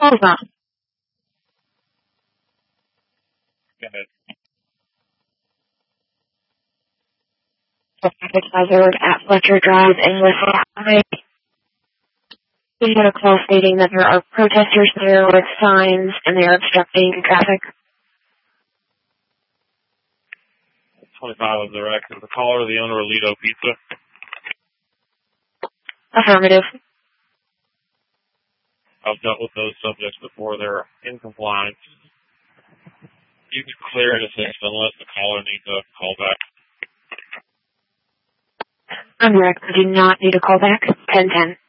Hold on. Go ahead. Traffic hazard at Fletcher Drive in West Highway. We had a call stating that there are protesters there with signs and they are obstructing traffic. 25 of the wreck. Is the caller the owner of Lido Pizza? Affirmative. I've dealt with those subjects before. They're in compliance. You can clear it unless the caller needs a call back. I'm direct. I do not need a call back. 1010.